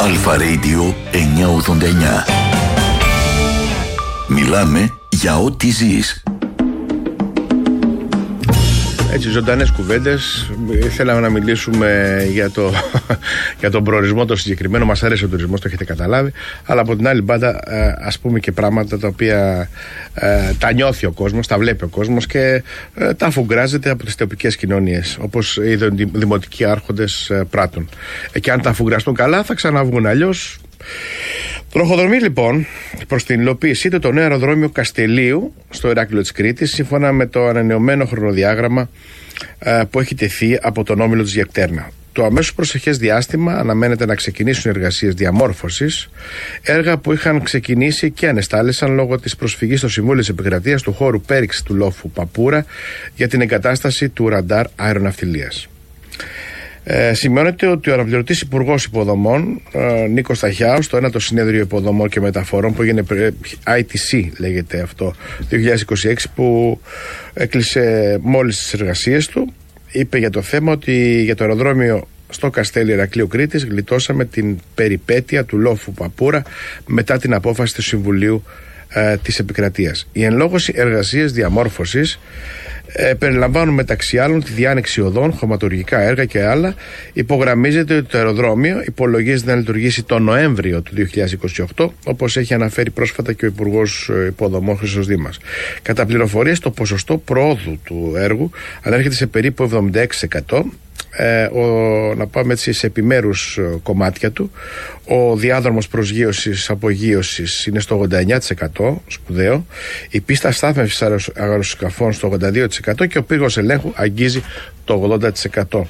Αλφα Radio 989. Μιλάμε για ό,τι ζεις. Έτσι, ζωντανές κουβέντες. Ήθελαμε να μιλήσουμε για τον προορισμό το συγκεκριμένο. Μας αρέσει ο τουρισμός, το έχετε καταλάβει. Αλλά από την άλλη μπάντα, ας πούμε και πράγματα τα οποία τα νιώθει ο κόσμος, τα βλέπει ο κόσμος και τα αφουγκράζεται από τις τοπικές κοινωνίες, όπως οι δημοτικοί άρχοντες πράττουν. Και αν τα αφουγκραστούν καλά, θα ξαναβγούν. Αλλιώς. Τροχοδρομεί λοιπόν προς την υλοποίησή του το νέο αεροδρόμιο Καστελίου στο Ηράκλειο της Κρήτης, σύμφωνα με το ανανεωμένο χρονοδιάγραμμα που έχει τεθεί από τον όμιλο της Γεκτέρνα. Το αμέσως προσεχές διάστημα αναμένεται να ξεκινήσουν εργασίες διαμόρφωσης, έργα που είχαν ξεκινήσει και ανεστάλησαν λόγω της προσφυγής στο Συμβούλιο της Επικρατείας του χώρου πέριξης του λόφου Παπούρα για την εγκατάσταση του ραντάρ αεροναυτιλίας. Σημειώνεται ότι ο αναπληρωτής Υπουργός Υποδομών Νίκος Σταχιάου στο 1ο Συνέδριο Υποδομών και Μεταφορών που έγινε ITC, λέγεται αυτό, 2026, που έκλεισε μόλις τις εργασίες του, είπε για το θέμα ότι για το αεροδρόμιο στο Καστέλι Ηρακλείου Κρήτης γλιτώσαμε την περιπέτεια του λόφου Παπούρα μετά την απόφαση του Συμβουλίου της Επικρατείας. Οι εν λόγω εργασίες διαμόρφωσης περιλαμβάνουν μεταξύ άλλων τη διάνοιξη οδών, χωματουργικά έργα και άλλα. Υπογραμμίζεται ότι το αεροδρόμιο υπολογίζεται να λειτουργήσει τον Νοέμβριο του 2028, όπως έχει αναφέρει πρόσφατα και ο Υπουργός Υποδομών Χρήστος Δήμας. Κατά πληροφορίες, το ποσοστό προόδου του έργου ανέρχεται σε περίπου 76%. Να πάμε έτσι σε επιμέρους κομμάτια του. Ο διάδρομος προσγείωσης απογείωσης είναι στο 89%, σπουδαίο. Η πίστα στάθμευσης αεροσκαφών στο 82% και ο πύργος ελέγχου αγγίζει το 80%.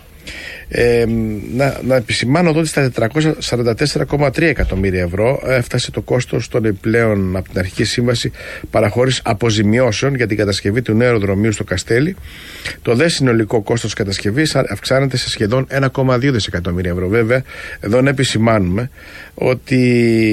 Να επισημάνω εδώ ότι στα 444,3 εκατομμύρια ευρώ έφτασε το κόστος των επιπλέον από την αρχική σύμβαση παραχώρησης αποζημιώσεων για την κατασκευή του νέου αεροδρομίου στο Καστέλι. Το δε συνολικό κόστος κατασκευής αυξάνεται σε σχεδόν 1,2 δισεκατομμύρια ευρώ. Βέβαια, εδώ να επισημάνουμε ότι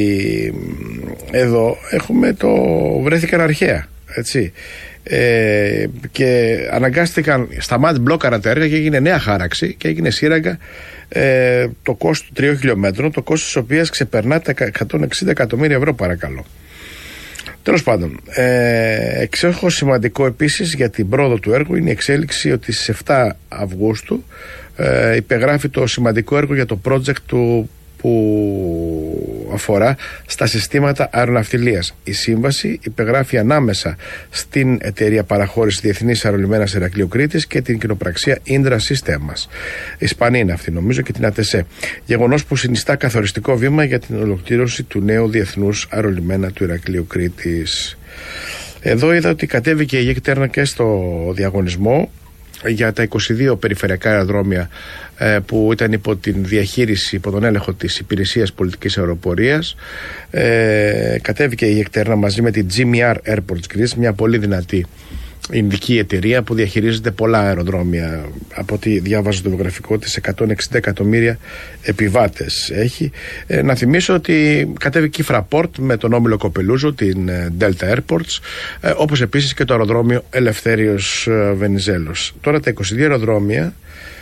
εδώ έχουμε βρέθηκαν αρχαία, έτσι. Και αναγκάστηκαν, μπλόκαραν τα έργα και έγινε νέα χάραξη και έγινε σύραγγα το κόστος 3 χιλιόμετρων, το κόστος της οποίας ξεπερνά τα 160 εκατομμύρια ευρώ, παρακαλώ. Τέλος πάντων, εξέχω σημαντικό επίσης για την πρόοδο του έργου είναι η εξέλιξη ότι στις 7 Αυγούστου υπεγράφει το σημαντικό έργο για το project του που αφορά στα συστήματα αεροναυτιλίας. Η σύμβαση υπεγράφει ανάμεσα στην εταιρεία παραχώρηση Διεθνής Αερολιμένας Ηρακλείου Κρήτης και την κοινοπραξία Indra Systems. Ισπανία είναι αυτή, νομίζω, και την ΑΤΕΣΕ. Γεγονός που συνιστά καθοριστικό βήμα για την ολοκλήρωση του νέου Διεθνούς Αερολιμένα του Ηρακλείου Κρήτης. Εδώ είδα ότι κατέβηκε η Γεκτέρνα και στο διαγωνισμό για τα 22 περιφερειακά αεροδρόμια που ήταν υπό την διαχείριση, υπό τον έλεγχο της Υπηρεσίας Πολιτικής Αεροπορίας. Κατέβηκε η Γεκτέρνα μαζί με την GMR Airports Greece, μια πολύ δυνατή ινδική εταιρεία που διαχειρίζεται πολλά αεροδρόμια. Από ό,τι διάβαζα το βιογραφικό της, 160 εκατομμύρια επιβάτες έχει. Να θυμίσω ότι κατέβηκε η Fraport με τον όμιλο Κοπελούζο, την Delta Airports, όπως επίσης και το αεροδρόμιο Ελευθέριος Βενιζέλος. Τώρα τα 22 αεροδρόμια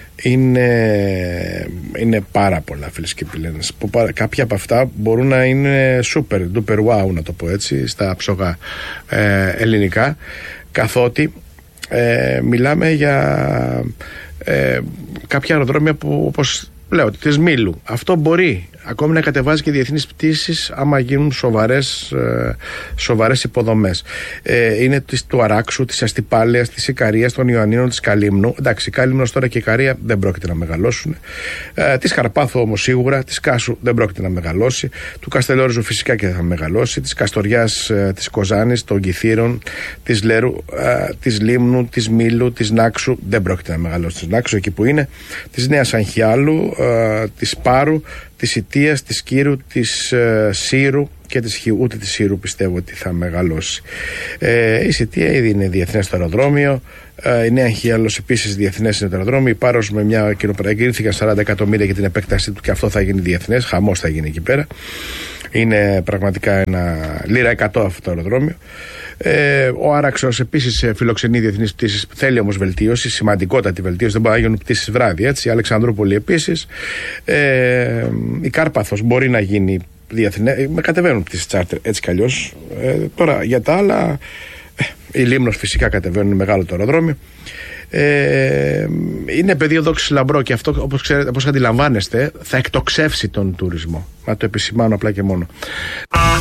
είναι πάρα πολλά, φίλες και φίλες. Κάποια από αυτά μπορούν να είναι super duper wow, να το πω έτσι, στα ψογά ελληνικά, καθότι μιλάμε για κάποια αεροδρόμια που, όπως λέω, της Μήλου, αυτό μπορεί ακόμη να κατεβάζει και διεθνείς πτήσεις άμα γίνουν σοβαρές υποδομές. Είναι του Αράξου, της Αστυπάλαιας, της Ικαρίας, των Ιωαννίνων, της Καλύμνου. Εντάξει, η Καλύμνος τώρα και η Ικαρία δεν πρόκειται να μεγαλώσουν. Της Καρπάθου όμως σίγουρα, της Κάσου δεν πρόκειται να μεγαλώσει. Του Καστελόριζου φυσικά και θα μεγαλώσει. Της Καστοριάς, της Κοζάνης, των Κιθήρων, της Λέρου, της Λίμνου, της Μήλου, της Νάξου δεν πρόκειται να μεγαλώσει. Της Νάξου εκεί που είναι, της Νέας Αγχιάλου, της Πάρου, της Ιτίας, της Κύρου, της Σύρου και της Χιού. Ούτε της Σύρου πιστεύω ότι θα μεγαλώσει. Η Σιτία ήδη είναι διεθνές το αεροδρόμιο. Η Νέα Αγχιάλος επίσης διεθνές είναι το αεροδρόμιο. Η Πάρος με μια κοινοπραγγελθήκαν 40 εκατομμύρια για την επέκτασή του και αυτό θα γίνει διεθνές. Χαμός θα γίνει εκεί πέρα. Είναι πραγματικά ένα λίρα 100 αυτό το αεροδρόμιο. Ο Άραξος επίσης φιλοξενεί διεθνείς πτήσεις, θέλει όμως βελτίωση, σημαντικότατη βελτίωση, δεν μπορεί να γίνουν πτήσεις βράδυ, έτσι. Η Αλεξανδρούπολη επίσης. Η Κάρπαθος μπορεί να γίνει διεθνέ, κατεβαίνουν πτήσεις τσάρτερ έτσι κι αλλιώς. Τώρα για τα άλλα, η Λίμνος φυσικά κατεβαίνουν, μεγάλο το αεροδρόμιο. Είναι πεδίο δόξης λαμπρό και αυτό, όπως αντιλαμβάνεστε, θα εκτοξεύσει τον τουρισμό. Να το επισημάνω απλά και μόνο.